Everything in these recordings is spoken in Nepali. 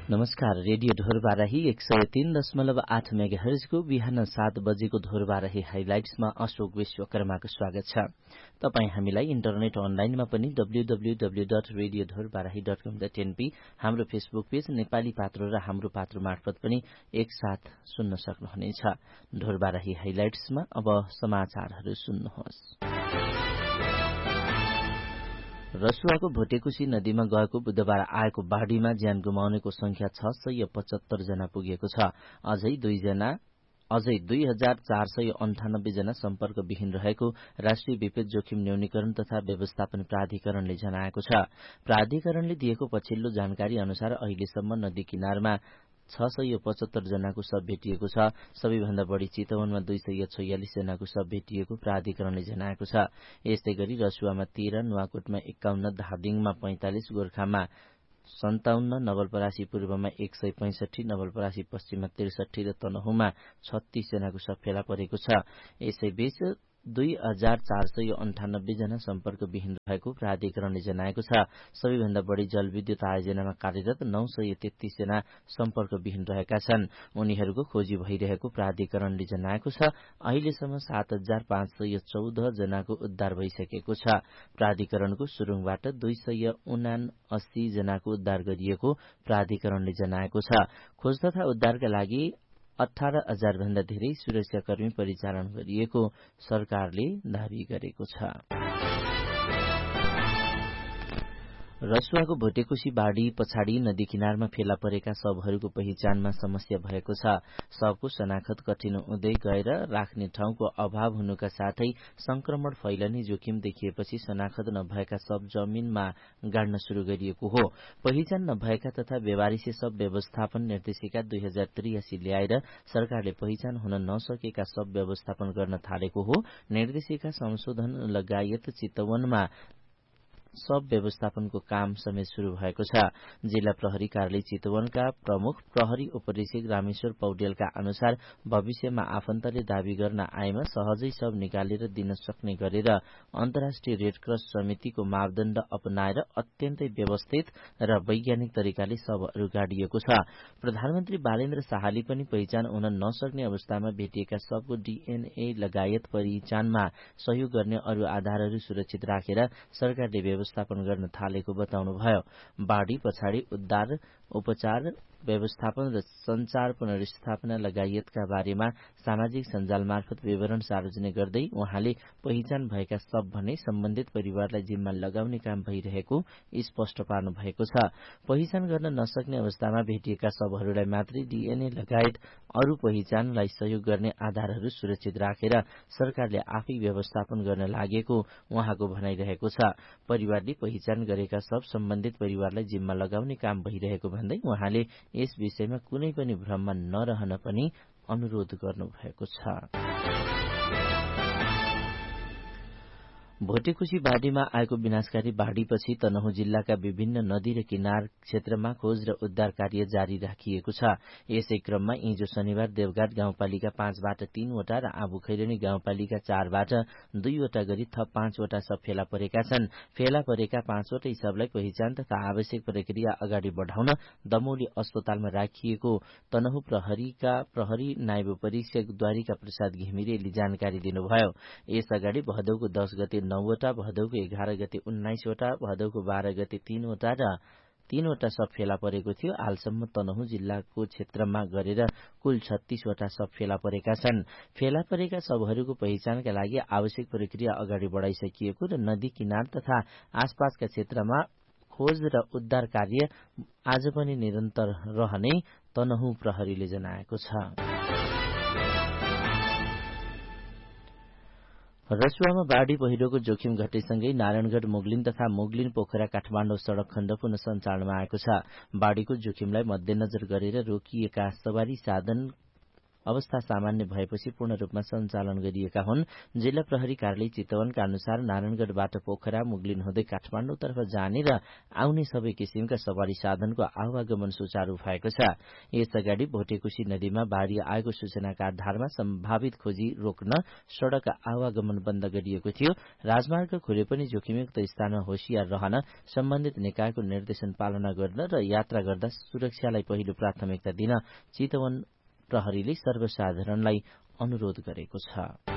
नमस्कार। रेडियो ढोरबाराही 103.8 मेगाहर्जको बिहान 7 बजेको ढोरबाराही हाइलाइट्समा अशोक विश्वकर्माको स्वागत छ। तपाई हामीलाई इन्टरनेट अनलाइनमा पनि www.radiodhorbarahi.com.np हाम्रो फेसबुक पेज नेपाली पात्रो र हाम्रो पात्रो मार्फत पनि एकसाथ सुन्न सक्नुहुनेछ। ढोरबाराही हाइलाइट्समा अब समाचारहरू सुन्नुहोस्। रसुवाको भोटेकुसी नदीमा गएको बुधबार आएको बाढ़ीमा ज्यान गुमाउनेको संख्या 675 जना पुगेको छ। अझै 2498 जना सम्पर्कविहीन रहेको राष्ट्रिय विपद जोखिम न्यूनीकरण तथा व्यवस्थापन प्राधिकरणले जनाएको छ। प्राधिकरणले दिएको पछिल्लो जानकारी अनुसार अहिलेसम्म नदी किनारमा 675 जनाको शव भेटिएको छ। सबैभन्दा बढ़ी चितवनमा 246 जनाको शव भेटिएको प्राधिकरणले जनाएको छ। यस्तै गरी रसुवामा 13, नुवाकोटमा 51, धादिङमा 45, गोर्खामा 57, नवलपरासी पूर्वमा 165, नवलपरासी पश्चिममा 63 र तनहुमा 36 जनाको शव फेला परेको छ। यसैबीच 2498 जना सम्पर्कविहीन रहेको प्राधिकरणले जनाएको छ। सबैभन्दा बढ़ी जलविद्युत आयोजनामा कार्यरत 933 जना सम्पर्कविहीन रहेका छन्। उनीहरूको खोजी भइरहेको प्राधिकरणले जनाएको छ। अहिलेसम्म 7514 जनाको उद्धार भइसकेको छ। प्राधिकरणको सुरुङबाट 279 जनाको उद्धार गरिएको प्राधिकरणले जनाएको छ। खोज तथा उद्धारका लागि 18,000 भन्दा धेरै सुरक्षाकर्मी परिचालन गरिएको सरकारले दावी गरेको छ। रसुवाको भोटेकुसी बाढ़ी पछाडि नदी किनारमा फेला परेका शवहरूको पहिचानमा समस्या भएको छ। शवको शनाखत कठिन हुँदै गएर राख्ने ठाउँको अभाव हुनुका साथै संक्रमण फैलने जोखिम देखिएपछि शनाखत नभएका शव जमिनमा गाड्न शुरू गरिएको हो। पहिचान नभएका तथा बेवारिसे शव व्यवस्थापन निर्देशिका 2083 ल्याएर सरकारले पहिचान हुन नसकेका शव व्यवस्थापन गर्न थालेको हो। निर्देशिका संशोधन लगायत चितवनमा शव व्यवस्थापनको काम समेत शुरू भएको छ। जिल्ला प्रहरी कार्यालय चितवनका प्रमुख प्रहरी उपरीक्षक रामेश्वर पौडेलका अनुसार भविष्यमा आफन्तले दावी गर्न आएमा सहजै शव निकालेर दिन सक्ने गरेर अन्तर्राष्ट्रिय रेड क्रस समितिको मापदण्ड अपनाएर अत्यन्तै व्यवस्थित र वैज्ञानिक तरिकाले शवहरू गाडिएको छ। प्रधानमन्त्री बालेन्द्र शाहले पनि पहिचान हुन नसक्ने अवस्थामा भेटिएका शवको डीएनए लगायत पहिचानमा सहयोग गर्ने अरू आधारहरू सुरक्षित राखेर सरकारले व्यवस्थापन गर्न थालेको बताउनुभयो। बाढ़ी पछाडि उद्धार, उपचार, व्यवस्थापन र संचार पुनर्स्थापना लगायतका बारेमा सामाजिक सञ्जाल मार्फत विवरण सार्वजनिक गर्दै उहाँले पहिचान भएका शव भने सम्बन्धित परिवारलाई जिम्मा लगाउने काम भइरहेको स्पष्ट पार्नु भएको छ। पहिचान गर्न नसक्ने अवस्थामा भेटिएका शवहरूलाई मात्रै डीएनए लगायत अरू पहिचानलाई सहयोग गर्ने आधारहरू सुरक्षित राखेर सरकारले आफै व्यवस्थापन गर्न लागेको उहाँको भनाइरहेको छ। परिवारले पहिचान गरेका शव सम्बन्धित परिवारलाई जिम्मा लगाउने काम भइरहेको भन्दै उहाँले यस विषयमा कुनै पनि भ्रममा नरहन पनि अनुरोध गर्नुभएको छ। भोटेकुसी बाढ़ीमा आएको विनाशकारी बाढ़ीपछि तनहुँ जिल्लाका विभिन्न नदी र किनार क्षेत्रमा खोज र उद्धार कार्य जारी राखिएको छ। यसै क्रममा हिजो शनिबार देवघाट गाउँपालिका 5 बाट 3 वटा र आबुखैरेनी गाउँपालिका 4 बाट 2 वटा गरी थप 5 वटा शव फेला परेका छन्। फेला परेका 5 वटा शवलाई पहिचान तथा आवश्यक प्रक्रिया अगाडि बढाउन दमौली अस्पतालमा राखिएको तनहुँ प्रहरी नायब परीक्षक द्वारिका प्रसाद घिमिरेले जानकारी दिनुभयो। यस अगाडि भदौको 10 गते 9 वटा, भदौको 11 गते 19 वटा, भदौको 12 गते 3 वटा र 3 वटा शव फेला परेको थियो। हालसम्म तनहुँ जिल्लाको क्षेत्रमा गरेर कुल 36 वटा शव फेला परेका छन्। फेला परेका शवहरूको पहिचानका लागि आवश्यक प्रक्रिया अगाडि बढाइसकिएको र नदी किनार तथा आसपासका क्षेत्रमा खोज र उद्धार कार्य आज पनि निरन्तर रहने तनहुँ प्रहरीले जनाएको छ। रसुवामा बाढ़ी पहिरोको जोखिम घटेसँगै नारायणगढ़ मुगलिन तथा मुगलिन पोखरा काठमाडौँ सड़क खण्ड पुनः सञ्चालनमा आएको छ। बाढ़ीको जोखिमलाई मध्यनजर गरेर रोकिएका सवारी साधन अवस्था सामान्य भएपछि पूर्ण रूपमा सञ्चालन गरिएका हुन्। जिल्ला प्रहरी कार्यालय चितवनका अनुसार नारायणगढ़बाट पोखरा मुगलिन हुँदै काठमाडौँतर्फ जाने र आउने सबै किसिमका सवारी साधनको आवागमन सुचारू भएको छ। यसअगाडि भोटेकुशी नदीमा बाढ़ी आएको सूचनाका आधारमा सम्भावित खोजी रोक्न सड़क आवागमन बन्द गरिएको थियो। राजमार्ग खुले पनि जोखिमयुक्त स्थानमा होशियार रहन, सम्बन्धित निकायको निर्देशन पालना गर्न र यात्रा गर्दा सुरक्षालाई पहिलो प्राथमिकता दिन चितवन प्रहरीले सर्वसाधारणलाई अनुरोध गरेको छ।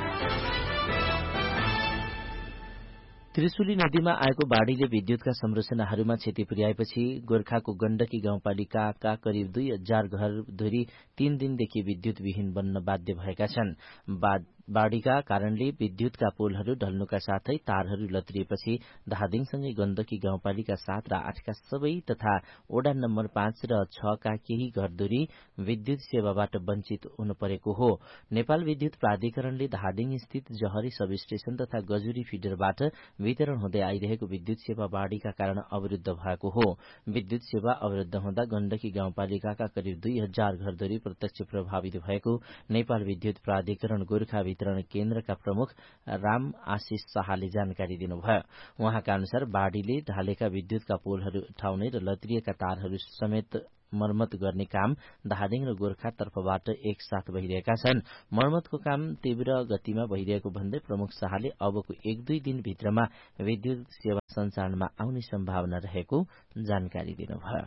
त्रिशुली नदीमा आएको बाढ़ीले विद्युतका संरचनाहरूमा क्षति पुर्याएपछि गोर्खाको गण्डकी गाउँपालिकाका करिब 2000 घरधुरी 3 दिनदेखि विद्युतविहीन बन्न बाध्य भएका छन्। बाढ़ीका कारणले विद्युतका पोलहरू ढल्नुका साथै तारहरू लत्रिएपछि धादिङसँगै गण्डकी गाउँपालिका 7 र 8 का सबै तथा ओडा नम्बर 5 र 6 का केही घरधुरी विद्युत सेवाबाट वञ्चित हुनु परेको हो। नेपाल विद्युत प्राधिकरणले धादिङ स्थित जहरी सब स्टेशन तथा गजुरी फिडरबाट वितरण हुँदै आइरहेको विद्युत सेवा बाढ़ीका कारण अवरुद्ध भएको हो। विद्युत सेवा अवरुद्ध हुँदा गण्डकी गाउँपालिकाका करिब 2000 घरधुरी प्रत्यक्ष प्रभावित भएको नेपाल विद्युत प्राधिकरण गोर्खा वितरण केन्द्रका प्रमुख राम आशिष शाहले जानकारी दिनुभयो। उहाँका अनुसार बाढ़ीले ढालेका विद्युतका पोलहरू उठाउने र लत्रिएका तारहरू समेत मर्मत गर्ने काम धादिङ र गोर्खा तर्फबाट एकसाथ भइरहेका छन्। मर्मतको काम तीव्र गतिमा भइरहेको भन्दै प्रमुख शाहले अबको 1-2 दिन भित्रमा विद्युत सेवा सञ्चालनमा आउने सम्भावना रहेको जानकारी दिनुभयो।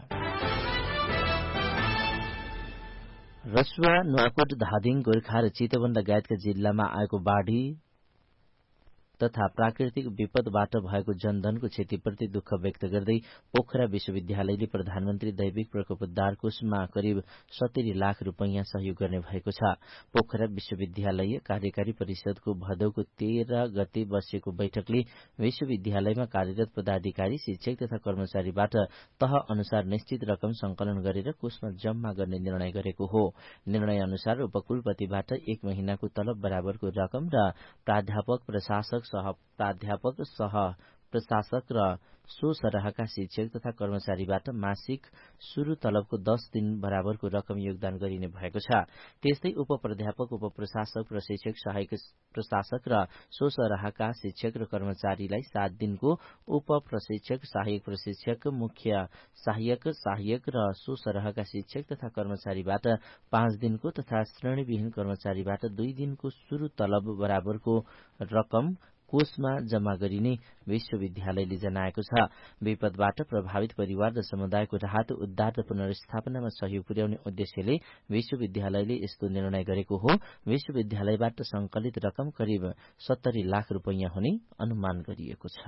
रसुवा, नुवाकोट, धादिङ, गोर्खा र चितवन लगायतका जिल्लामा आएको बाढ़ी तथा प्राकृतिक विपदबाट भएको जनधनको क्षतिप्रति दुःख व्यक्त गर्दै पोखरा विश्वविद्यालयले प्रधानमन्त्री दैविक प्रकोप उद्धार कोषमा करिब 70 लाख रूपैयाँ सहयोग गर्ने भएको छ। पोखरा विश्वविद्यालय कार्यकारी परिषदको भदौको 13 गते बसेको बैठकले विश्वविद्यालयमा कार्यरत पदाधिकारी, शिक्षक तथा कर्मचारीबाट तह अनुसार निश्चित रकम संकलन गरेर कोषमा जम्मा गर्ने निर्णय गरेको हो। निर्णय अनुसार उपकुलपतिबाट 1 महिनाको तलब बराबरको रकम र प्राध्यापक, प्रशासक, सह प्राध्यापक, सह प्रशासक र सो सरहका शिक्षक तथा कर्मचारीबाट मासिक शुरू तलबको 10 दिन बराबरको रकम योगदान गरिने भएको छ। त्यस्तै उपप्राध्यापक, उपप्रशासक, प्रशिक्षक, सहायक प्रशासक र सो सरहका शिक्षक र कर्मचारीलाई 7 दिनको, उपप्रशिक्षक, सहायक प्रशिक्षक, मुख्य सहायक, सहायक र सो सरहका शिक्षक तथा कर्मचारीबाट 5 दिनको तथा श्रेणीविहीन कर्मचारीबाट 2 दिनको शुरू तलब बराबरको रकम कोषमा जम्मा गरिने विश्वविद्यालयले जनाएको छ। विपदबाट प्रभावित परिवार र समुदायको राहत, उद्धार र पुनर्स्थापनामा सहयोग पुर्याउने उद्देश्यले विश्वविद्यालयले यस्तो निर्णय गरेको हो। विश्वविद्यालयबाट संकलित रकम करिब 70 लाख रूपैयाँ हुने अनुमान गरिएको छ।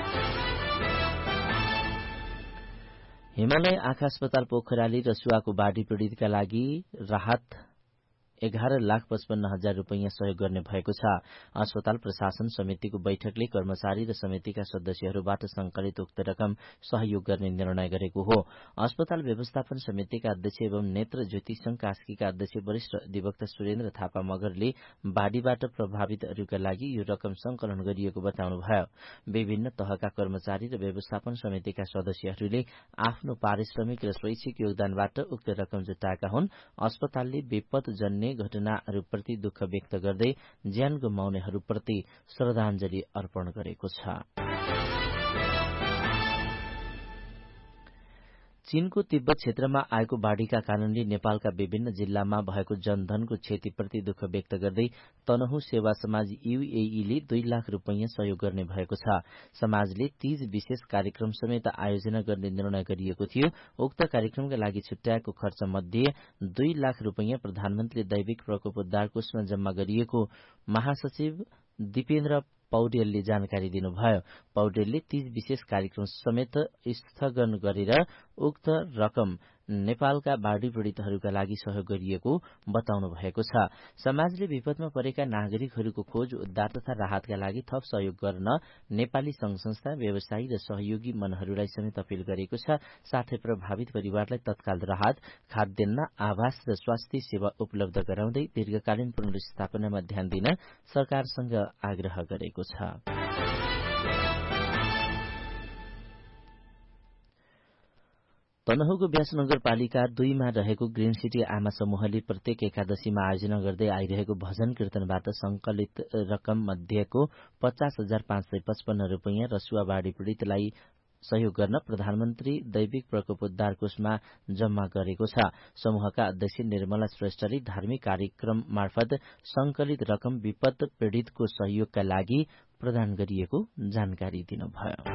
हिमालय आँखा अस्पताल पोखराले रसुवाको बाढ़ी पीड़ितका लागि राहत 11,55,000 रूपैयाँ सहयोग गर्ने भएको छ। अस्पताल प्रशासन समितिको बैठकले कर्मचारी र समितिका सदस्यहरूबाट संकलित उक्त रकम सहयोग गर्ने निर्णय गरेको हो। अस्पताल व्यवस्थापन समितिका अध्यक्ष एवं नेत्र ज्योति संघ कास्कीका अध्यक्ष वरिष्ठ अधिवक्ता सुरेन्द्र थापा मगरले बाढ़ीबाट प्रभावितहरूका लागि यो रकम संकलन गरिएको बताउनुभयो। विभिन्न तहका कर्मचारी र व्यवस्थापन समितिका सदस्यहरूले आफ्नो पारिश्रमिक र स्वैच्छिक योगदानबाट उक्त रकम जुटाएका हुन्। अस्पतालले विपदजन्य घटनाहरूप्रति दुःख व्यक्त गर्दै ज्यान गुमाउनेहरूप्रति श्रद्धाञ्जली अर्पण गरेको छ। चीनको तिब्बत क्षेत्रमा आएको बाढ़ीका कारणले नेपालका विभिन्न जिल्लामा भएको जनधनको क्षतिप्रति दुःख व्यक्त गर्दै तनहु सेवा समाज UAE ले 2 लाख रूपैयाँ सहयोग गर्ने भएको छ। समाजले तीज विशेष कार्यक्रम समेत आयोजना गर्ने निर्णय गरिएको थियो। उक्त कार्यक्रमका लागि छुट्याएको खर्च मध्ये 2 लाख रूपैयाँ प्रधानमन्त्री दैविक प्रकोप उद्धार कोषमा जम्मा गरिएको महासचिव दिपेन्द्र पौडेलले जानकारी दिनुभयो। पौडेलले तीज विशेष कार्यक्रम समेत स्थगन गरेर उक्त रकम नेपालका बाढ़ी पीड़ितहरूका लागि सहयोग गरिएको बताउनु भएको छ। समाजले विपदमा परेका नागरिकहरूको खोज, उद्धार तथा राहतका लागि थप सहयोग गर्न नेपाली संघ संस्था, व्यवसायी र सहयोगी मनहरूलाई समेत अपील गरेको छ। साथै प्रभावित परिवारलाई तत्काल राहत, खाद्यान्न, आवास र स्वास्थ्य सेवा उपलब्ध गराउँदै दीर्घकालीन पुनर्स्थापनामा ध्यान दिन सरकारसँग आग्रह गरेको छ। तनहुँको व्यास नगरपालिका 2 मा रहेको ग्रीन सिटी आमा समूहले प्रत्येक एकादशीमा आयोजना गर्दै आइरहेको भजन कीर्तनबाट संकलित रकम मध्येको 50,555 रूपैयाँ रसुवा बाढ़ी पीड़ितलाई सहयोग गर्न प्रधानमन्त्री दैविक प्रकोपोद्धार कोषमा जम्मा गरेको छ। समूहका अध्यक्ष निर्मला श्रेष्ठले धार्मिक कार्यक्रम मार्फत संकलित रकम विपद पीड़ितको सहयोगका लागि प्रदान गरिएको जानकारी दिनुभयो।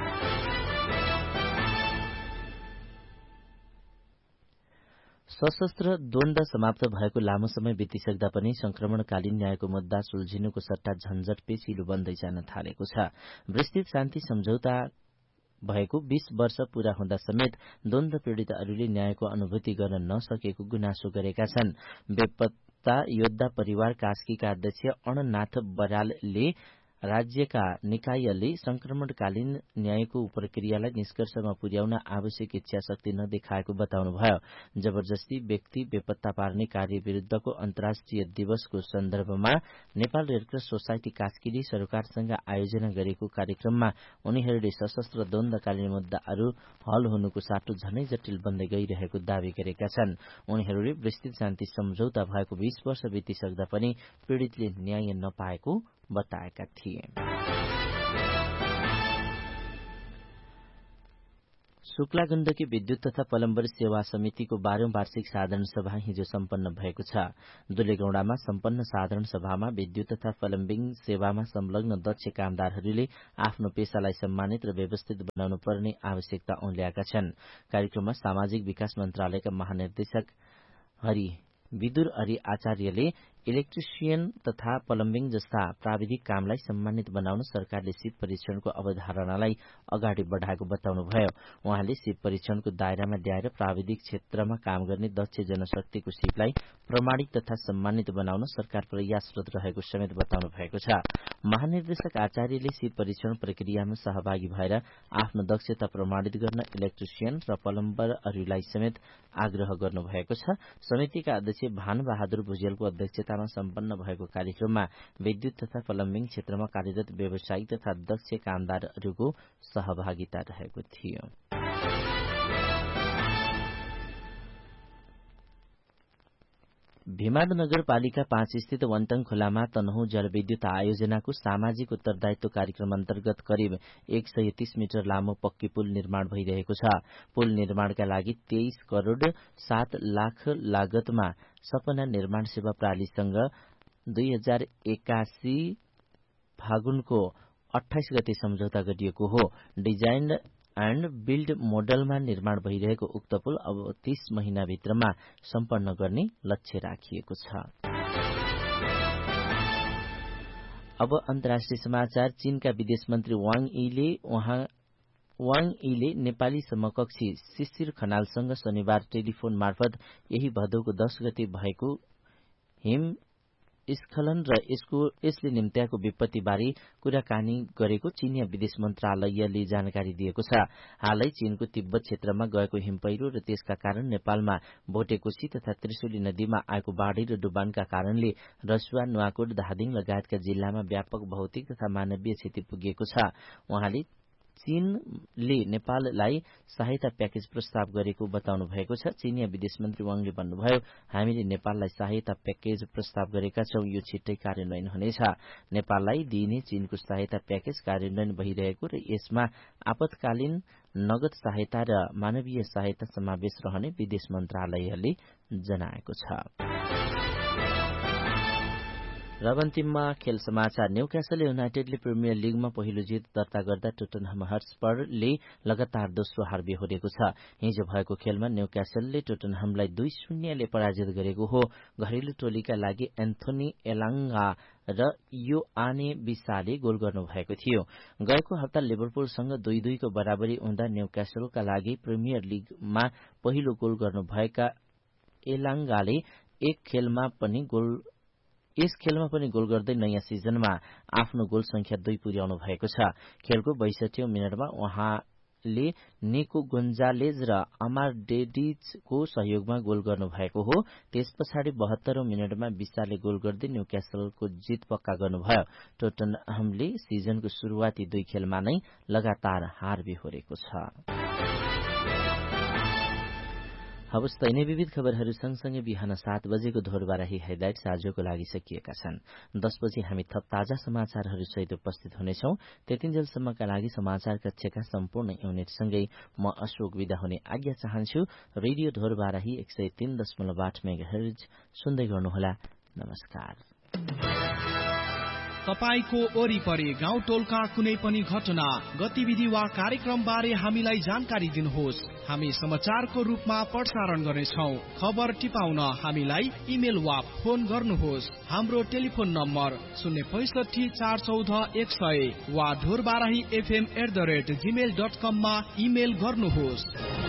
सशस्त्र द्वन्द समाप्त भएको लामो समय बितिसक्दा पनि संक्रमणकालीन न्यायको मुद्दा सुल्झिनुको सट्टा झन्झट पेचिलो बन्दै जान थालेको छ। विस्तृत शान्ति सम्झौता भएको 20 वर्ष पूरा हुँदा समेत द्वन्द पीड़ितहरूले न्यायको अनुभूति गर्न नसकेको गुनासो गरेका छन्। बेपत्ता योद्धा परिवार कास्कीका अध्यक्ष अणनाथ बरालले राज्यका निकायले संक्रमणकालीन न्यायको प्रक्रियालाई निष्कर्षमा पुर्याउन आवश्यक इच्छा शक्ति नदेखाएको बताउनुभयो। जबरजस्ती व्यक्ति बेपत्ता पार्ने कार्य विरूद्धको अन्तर्राष्ट्रिय दिवसको सन्दर्भमा नेपाल रेडक्रस सोसाइटी कास्कीले सरकारसँग आयोजना गरेको कार्यक्रममा उनीहरूले सशस्त्र द्वन्दकालीन मुद्दाहरू हल हुनुको साटो झनै जटिल बन्दै गइरहेको दावी गरेका छन्। उनीहरूले विस्तृत शान्ति सम्झौता भएको 20 वर्ष बितिसक्दा पनि पीड़ितले न्याय नपाएको बताएका थिए। शुक्ला गण्डकी विद्युत तथा प्लम्बर सेवा समितिको 12औं वार्षिक साधारण सभा हिजो सम्पन्न भएको छ। दुलेगौड़ामा सम्पन्न साधारण सभामा विद्युत तथा प्लम्बिङ सेवामा संलग्न दक्ष कामदारहरूले आफ्नो पेशालाई सम्मानित र व्यवस्थित बनाउनु पर्ने आवश्यकता औल्याएका छन्। कार्यक्रममा सामाजिक विकास मन्त्रालयका महानिर्देशक विदुर हरि आचार्यले इलेक्ट्रिसियन तथा प्लम्बिङ जस्ता प्राविधिक कामलाई सम्मानित बनाउन सरकारले सिप परीक्षणको अवधारणालाई अगाडि बढ़ाएको बताउनुभयो। उहाँले सिप परीक्षणको दायरामा ल्याएर प्राविधिक क्षेत्रमा काम गर्ने दक्ष जनशक्तिको सिपलाई प्रमाणित तथा सम्मानित बनाउन सरकार प्रयासरत रहेको समेत बताउनु भएको छ। महानिर्देशक आचार्यले सिप परीक्षण प्रक्रियामा सहभागी भएर आफ्नो दक्षता प्रमाणित गर्न इलेक्ट्रिसियन र प्लम्बरहरूलाई समेत आग्रह गर्नुभएको छ। समितिका अध्यक्ष भान बहादुर भुजेलको अध्यक्षतामा सम्पन्न भएको कार्यक्रममा विद्युत तथा प्लम्बिङ क्षेत्रमा कार्यरत व्यवसायी तथा दक्ष कामदारहरूको सहभागिता रहेको थियो। भिमाद नगरपालिका 5 स्थित वन्तङ खोलामा तनहुँ जलविद्युत आयोजनाको सामाजिक उत्तरदायित्व कार्यक्रम अन्तर्गत करिब 130 मिटर लामो पक्की पुल निर्माण भइरहेको छ। पुल निर्माणका लागि 23 करोड़ 7 लाख लागतमा सपना निर्माण सेवा प्रालीसँग 2081 फागुनको 28 गते सम्झौता गरिएको हो। डिजाइन एण्ड बिल्ड मोडलमा निर्माण भइरहेको उक्त पुल अब 30 महिनाभित्रमा सम्पन्न गर्ने लक्ष्य राखिएको छ। अब अन्तर्राष्ट्रिय समाचार। चीनका विदेश मन्त्री वाङ यीले नेपाली समकक्षी शिशिर खनालसँग शनिबार टेलिफोन मार्फत यही भदौको 10 गते भएको हिम स्खलन र यसले निम्त्याएको विपत्तिबारे कुराकानी गरेको चीनिया विदेश मन्त्रालयले जानकारी दिएको छ। हालै चीनको तिब्बत क्षेत्रमा गएको हिमपैह्रो र त्यसका कारण नेपालमा भोटेकोशी तथा त्रिशुली नदीमा आएको बाढ़ी र डुबानका कारणले रसुवा, नुवाकोट, धादिङ लगायतका जिल्लामा व्यापक भौतिक तथा मानवीय क्षति पुगेको छ। उहाँले चीनले नेपाललाई सहायता प्याकेज प्रस्ताव गरेको बताउनु भएको छ। चीनिया विदेश मन्त्री वाङले भन्नुभयो, हामीले नेपाललाई सहायता प्याकेज प्रस्ताव गरेका छौं, यो छिट्टै कार्यान्वयन हुनेछ। नेपाललाई दिइने चीनको सहायता प्याकेज कार्यान्वयन भइरहेको र यसमा आपतकालीन नगद सहायता र मानवीय सहायता समावेश रहने विदेश मन्त्रालयले जनाएको छ। र अन्तिममा खेल समाचार। न्यूक्यासल युनाइटेडले प्रिमियर लीगमा पहिलो जित दर्ता गर्दा टोटनहम हटस्परले लगातार दोस्रो हार बेहोरेको छ। हिजो भएको खेलमा न्यूक्यासलले टोटनहमलाई 2-0 ले पराजित गरेको हो। घरेलु टोलीका लागि एन्थोनी एलाङ्गा र योआने बिसाले गोल गर्नुभएको थियो। गएको हप्ता लिभरपुलसँग 2-2 को बराबरी हुँदा न्यूक्यासलका लागि प्रिमियर लीगमा पहिलो गोल गर्नुभएका एलाङ्गाले यस खेलमा पनि गोल गर्दै नयाँ सिजनमा आफ्नो गोल संख्या 2 पुर्याउनु भएको छ। खेलको 62औं मिनटमा उहाँले निको गोन्जालेज र अमार डेडिचको सहयोगमा गोल गर्नुभएको हो। त्यस पछाडि 72औं मिनटमा बिसाले गोल गर्दै न्यूक्यासलको जित पक्का गर्नुभयो। टोटनहमले सिजनको शुरूआती 2 खेलमा नै लगातार हार बेहोरेको छ। हवस् त यिनै विविध खबरहरू सँगसँगै बिहान 7 बजेको धोरबाराही हेडलाइट्स आजको लागि सकिएका छन्। 10 बजे हामी थप ताजा समाचारहरू सहित उपस्थित हुनेछौं। त्यतिन्जेलसम्मका लागि समाचार कक्षका सम्पूर्ण युनिटसँगै म अशोक विदा हुने आज्ञा चाहन्छु। रेडियो धोरबाराही 103.8 मेगाहर्ज सुन्दै गर्नुहोला। नमस्कार। तपाईको वरिपरि गाउँ टोलका कुनै पनि घटना, गतिविधि वा कार्यक्रम बारे हामीलाई जानकारी दिनुहोस्। हामी समाचारको रूपमा प्रसारण गर्नेछौं। खबर टिपाउन हामीलाई इमेल वा फोन गर्नुहोस्। हाम्रो टेलिफोन नम्बर 065 414 100 वा dhorbarahifm@gmail.com मा इमेल गर्नुहोस्।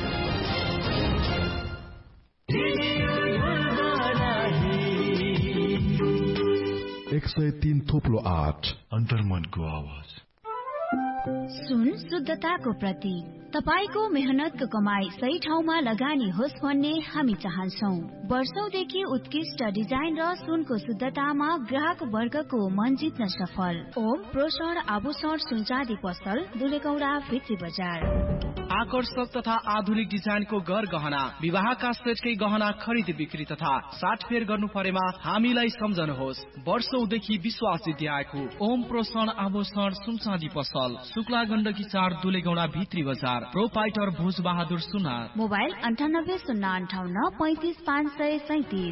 103.8 अन्तर्मनको आवाज। सुन शुद्धताको प्रतीक। तपाईको मेहनतको कमाई सही ठाउँमा लगानी होस् भन्ने हामी चाहन्छौ। वर्षौंदेखि उत्कृष्ट डिजाइन र सुनको शुद्धतामा ग्राहक वर्गको मन जित्न सफल ओम प्रोषण आभूषण सुनचाँदी पसल दुलेगौडा भित्री बजार। आकर्षक तथा आधुनिक डिजाइनको घर गहना, विवाहका सेटकै गहना खरिद बिक्री तथा साटफेर गर्नु परेमा हामीलाई सम्झनुहोस्। वर्षौंदेखि विश्वास जित्याएको ओम प्रोषण आभूषण सुनचाँदी पसल, शुक्ला गण्डकी 4 दुलेगौडा भित्री बजार। प्रोपाइटर भोज बहादुर सुना। मोबाइल 98 058 35 537।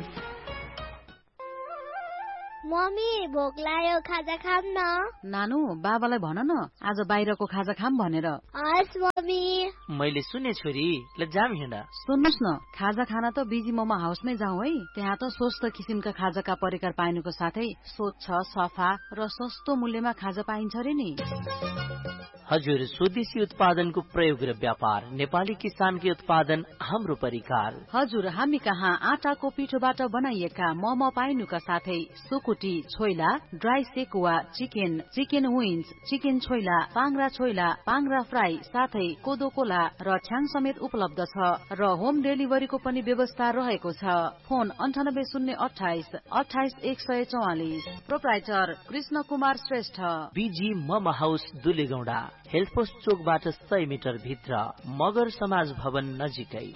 मम्मी भोक लाग्यो, खाजा खाम न। नानु बाबालाई भन न आज बाहिरको खाजा खाम भनेर। हस् मम्मी। मैले सुने छोरी, ल जाम हिँड। सुन्नुस् न, खाजा खान त बिजी मोमो हाउसमै जाउँ है। त्यहाँ त स्वस्थ किसिमका खाजाका परिकार पाइनुको साथै स्वच्छ, सफा र सस्तो मूल्यमा खाजा पाइन्छ रे नि। हजुर, स्वदेशी उत्पादनको प्रयोग र व्यापार, नेपाली किसानकै उत्पादन हाम्रो परिकार। हजुर, हामी कहाँ आटाको पिठोबाट बनाइएका मोमो पाइनुका साथै सुकुटी, choila, dry sekuwa, chicken, chicken wings, chicken choila, पाङ्रा choila, पाङ्रा fry साथै कोदो कोला र छ्याङ समेत उपलब्ध छ र होम डेलिभरीको पनि व्यवस्था रहेको छ। फोन 98 028 28 144। प्रोप्राइटर कृष्ण कुमार श्रेष्ठ। बीजी मोमो हाउस दुलेगौडा, हेल्थ पोस्ट चोकबाट 100 मिटर भित्र, मगर समाज भवन नजिकै।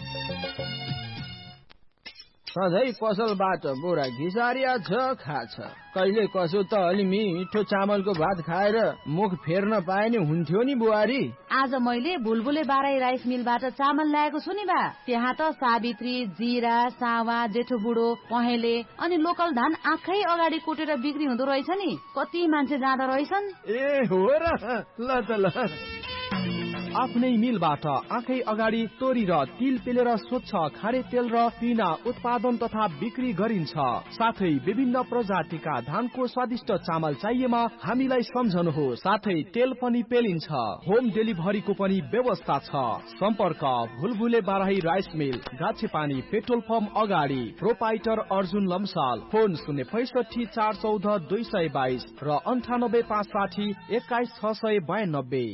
सधैँ पसलबाट बोरा घिसारिया छ खाछ। कहिले कसो त अलि मिठो चामलको भात खाएर मुख फेर्न पाए नि हुन्थ्यो नि बुहारी। आज मैले बुलबुले बाराई राइस मिलबाट चामल ल्याएको छु नि बा। त्यहाँ त सावित्री, जीरा, सावा, जेठो बुढो, पहेँले अनि लोकल धान आँखै अगाडि कुटेर बिक्री हुँदो रहेछ नि। कति मान्छे जाँदा रहेछन्। ए हो र, ल त ल। आफ्नै मिलबाट आँखै अगाडि तोरी र तिल पेलेर स्वच्छ खारे तेल र पिना उत्पादन तथा बिक्री गरिन्छ। साथै विभिन्न प्रजातिका धानको स्वादिष्ट चामल चाहिएमा हामीलाई सम्झनुहोस्। साथै तेल पनि पेलिन्छ। होम डेलिभरीको पनि व्यवस्था छ। सम्पर्क भुलभुले Barahi rice mill, गाछेपानी petrol pump अगाडि। प्रोपाइटर अर्जुन लम्साल। फोन 065 414 222 र 98 560 21 692।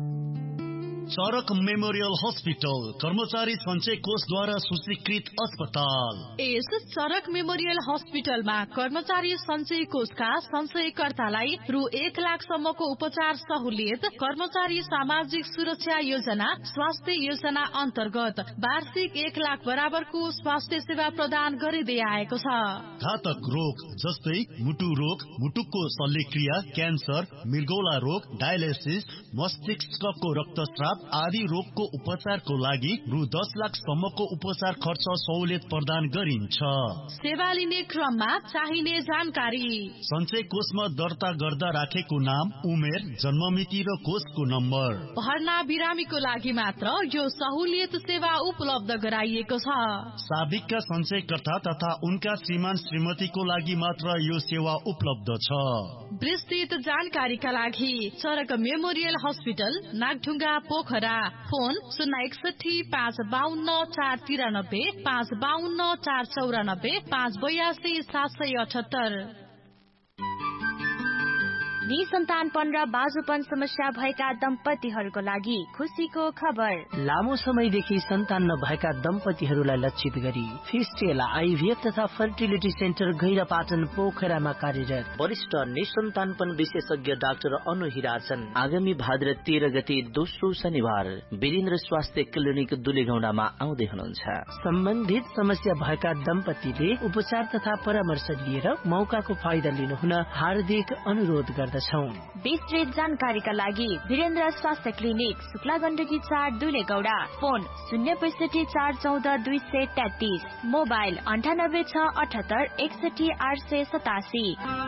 चरक मेमोरियल हस्पिटल, कर्मचारी सञ्चय कोषद्वारा सूचीकृत अस्पताल। यस चरक मेमोरियल हस्पिटलमा कर्मचारी सञ्चय कोषका सञ्चयकर्तालाई रु 1 लाखसम्मको उपचार सहुलियत, कर्मचारी सामाजिक सुरक्षा योजना, स्वास्थ्य योजना अन्तर्गत वार्षिक 1 लाख बराबरको स्वास्थ्य सेवा प्रदान गरिँदै आएको छ। घातक रोग जस्तै मुटु रोग, मुटुको शल्यक्रिया, क्यान्सर, मृगौला रोग, डायलिसिस, मस्तिष्कको रक्तस्राव आदि रोगको उपचारको लागि रु 10 लाखसम्मको उपचार खर्च सहुलियत प्रदान गरिन्छ। सेवा लिने क्रममा चाहिने जानकारी: सञ्चय कोषमा दर्ता गर्दा राखेको नाम, उमेर, जन्ममिति र कोषको नम्बर। भर्ना बिरामीको लागि मात्र यो सहुलियत सेवा उपलब्ध गराइएको छ। साबिकका सञ्चयकर्ता तथा उनका श्रीमान श्रीमतीको लागि मात्र यो सेवा उपलब्ध छ। विस्तृत जानकारीका लागि चरक memorial hospital, Nagdhunga, Pokhara. Phone 061 552 493 552 494 582 778। निसन्तानपन र बाजुपन समस्या भएका दम्पतिहरूको लागि खुसीको खबर। लामो समयदेखि सन्तान नभएका दम्पतिहरूलाई लक्षित गरी फिस्टेल आइभीएफ तथा फर्टिलिटी सेन्टर गैरापाटन पोखरामा कार्यरत वरिष्ठ निसन्तानपन विशेषज्ञ डाक्टर अनु हिराचन आगामी भाद्र 13 गते दोस्रो शनिबार वीरेन्द्र स्वास्थ्य क्लिनिक दुलेगौडामा आउँदै हुनुहुन्छ। सम्बन्धित समस्या भएका दम्पतिले उपचार तथा परामर्श लिएर मौकाको फाइदा लिनुहुन हार्दिक अनुरोध गर्दछौं। विस्तृत जानकारीका लागि वीरेन्द्र स्वास्थ्य clinic Shukla Gandaki 4 दुलेगौडा, phone 065 414 233, mobile 98 678 61 887।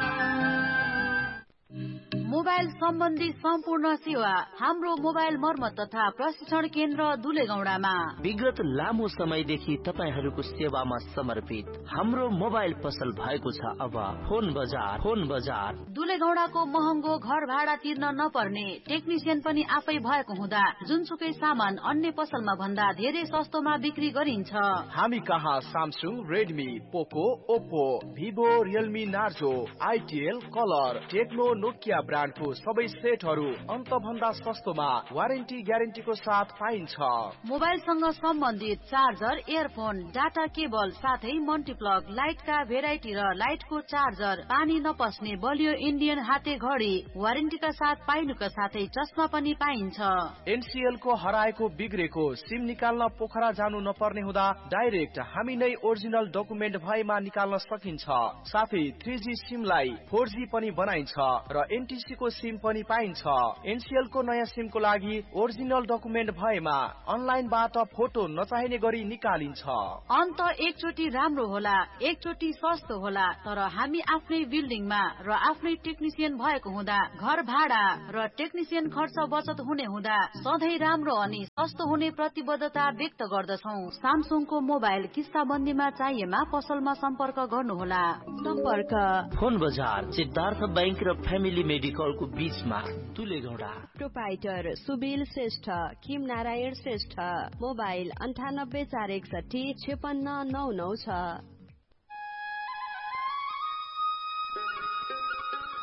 Mobile सम्बन्धी सम्पूर्ण सेवा हाम्रो मोबाइल मर्मत तथा प्रशिक्षण केन्द्र दुलेगौडामा। विगत लामो समयदेखि तपाईहरूको सेवामा समर्पित हाम्रो मोबाइल पसल भएको छ। अब फोन बजार दुलेगौडाको महँगो घर भाडा तिर्न नपर्ने, टेक्निसियन पनि आफै भएको हुँदा जुनसुकै सामान अन्य पसलमा भन्दा धेरै सस्तोमा बिक्री गरिन्छ। हामी कहाँ सामसुङ, रेडमी, पोको, Oppo, Vivo, Realme, Narzo, आइटिएल, colour, Tecno, Nokia ब्रान्डको सबै सेटहरू अन्त भन्दा सस्तोमा वारेन्टी ग्यारेन्टीको साथ पाइन्छ। मोबाइलसँग सम्बन्धित चार्जर, इयरफोन, डाटा केबल साथै मल्टिप्लग, लाइटका भेराइटी र लाइटको चार्जर, पानी नपस्ने बलियो इन्डियन हाते घडी वारेन्टीका साथ पाइनुका साथै चस्मा पनि पाइन्छ। एनसीएल को हराएको बिग्रेको सिम निकाल्न पोखरा जानु नपर्ने हुँदा डाइरेक्ट हामी नै ओरिजिनल डकुमेन्ट भएमा निकाल्न सकिन्छ। साथै 3G सिमलाई 4G पनि बनाइन्छ र एनटीसी को सिम पनि पाइन्छ। एनसीएल को नयाँ सिम को लागि ओरिजिनल डकुमेन्ट भएमा अनलाइनबाट फोटो नचाहिने गरी निकालिन्छ। अन्त एकचोटि राम्रो होला, एकचोटि सस्तो होला, तर हामी आफ्नै बिल्डिङमा र आफ्नै टेक्निसियन भएको हुँदा घर भाडा र टेक्निसियन खर्च बचत हुने हुँदा सधैँ राम्रो अनि सस्तो हुने प्रतिबद्धता व्यक्त गर्दछौ। सामसुङको मोबाइल किस्ताबन्दीमा चाहिएमा पसलमा सम्पर्क गर्नुहोला। सम्पर्क फोन बजार सिद्धार्थ बैंक र फ्यामिली मेडिकलको बीचमा दुलेगौडा। प्रोपाइटर सुबिल श्रेष्ठ, किम नारायण श्रेष्ठ, मोबाइल 98 461 56 99 छ।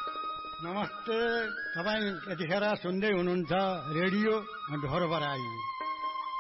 नमस्ते, तपाईँ यतिखेर सुन्दै हुनुहुन्छ रेडियो ढोरबराई।